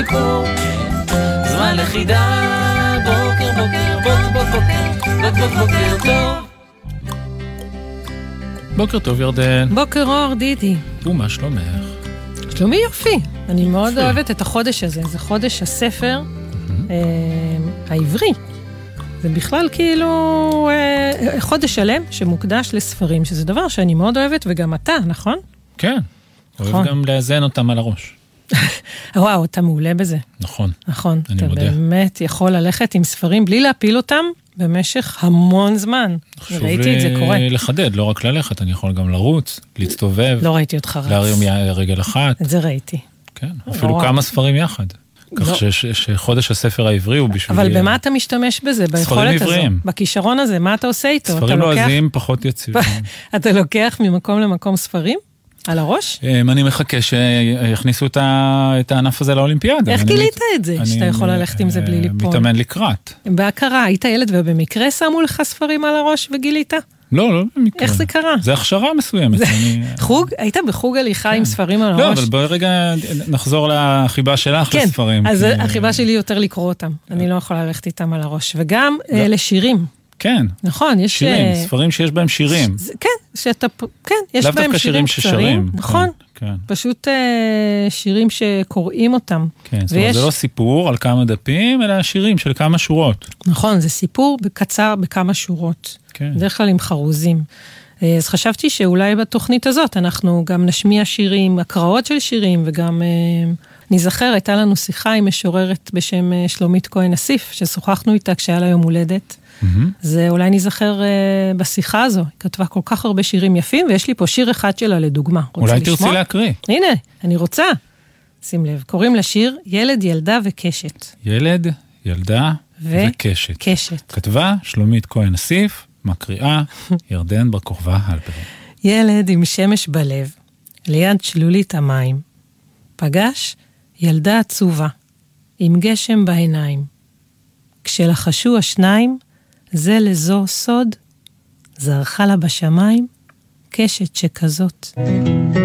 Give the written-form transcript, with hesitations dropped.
סיפור. זמן לחידה, בוקר בוקר, בוקר טוב. בוקר טוב ירדן. בוקר אור דידי. ומה שלומך? שלומי יופי. אני מאוד אוהבת את החודש הזה. זה חודש הספר העברי. זה בכלל כאילו חודש שלם שמוקדש לספרים, שזה דבר שאני מאוד אוהבת, וגם אתה, נכון? כן. אוהב גם לאזן אותם על הראש. וואו, אתה מעולה בזה. נכון. נכון. אני אתה מודה. באמת יכול ללכת עם ספרים בלי להפיל אותם במשך המון זמן. ראיתי את זה קורה. חשוב לחדד, לא רק ללכת, אני יכול גם לרוץ, להסתובב. לא ראיתי אותך רץ. להרים רגל אחת. את זה ראיתי. כן, אפילו כמה ספרים יחד. כך שחודש הספר העברי הוא בשביל... אבל במה אתה משתמש בזה? ביכולת הזו? בכישרון הזה, מה אתה עושה איתו? ספרים לועזיים פחות יציבים. אתה לוקח ממקום למקום ספרים? על הראש? אני מחכה שיכניסו את הענף הזה לאולימפיאדה. איך גילית את זה, שאתה יכול ללכת עם זה בלי ליפול? מתאמן לקראת. בהכרה, היית ילד ובמקרה שמו לך ספרים על הראש וגילית? לא במקרה. איך זה קרה? זה הכשרה מסוימת. חוג? היית בחוג הליכה עם ספרים על הראש? לא, אבל בואי רגע נחזור לחיבה שלך לספרים. כן, אז החיבה שלי יותר לקרוא אותם. אני לא יכולה ללכת איתם על הראש. וגם לשירים. כן. נכון, יש... שירים, ספרים שיש בהם שירים. כן, יש בהם שירים קצרים. נכון. פשוט שירים שקוראים אותם. כן, זאת אומרת, זה לא סיפור על כמה דפים, אלא שירים של כמה שורות. נכון, זה סיפור קצר בכמה שורות. בדרך כלל עם חרוזים. אז חשבתי שאולי בתוכנית הזאת אנחנו גם נשמיע שירים, הקראות של שירים, וגם נזכר, הייתה לנו שיחה עם משוררת בשם שלומית כהן אסיף, ששוחחנו איתה כשהיה לה יום הולדת. זה אולי נזכר בשיחה הזו. היא כתבה כל כך הרבה שירים יפים, ויש לי פה שיר אחד שלה לדוגמה. אולי תרצי להקריא. הנה, אני רוצה. שים לב, קוראים לשיר ילד, ילדה וקשת. ילד, ילדה וקשת. קשת. כתבה שלומית כהן אסיף, מקריאה ירדן בר כוכבא הלפרין. ילד עם שמש בלב, ליד שלולית המים. פגש ילדה עצובה, עם גשם בעיניים. כשלחשו השניים, זה לזו סוד, זרחה לה בשמיים, קשת שכזאת.